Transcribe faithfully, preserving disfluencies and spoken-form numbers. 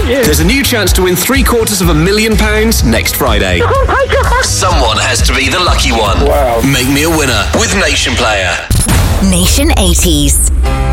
thank you. There's a new chance to win three quarters of a million pounds next Friday. Oh my God. Someone has to be the lucky one. Wow. Make me a winner with Nation Player. Nation eighties.